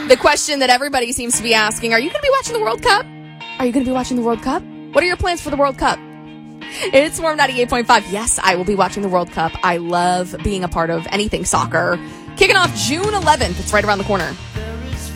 The question that everybody seems to be asking, are you going to be watching the World Cup? Are you going to be watching the World Cup? What are your plans for the World Cup? It's Swarm 98.5. Yes, I will be watching the World Cup. I love being a part of anything soccer. Kicking off June 11th. It's right around the corner.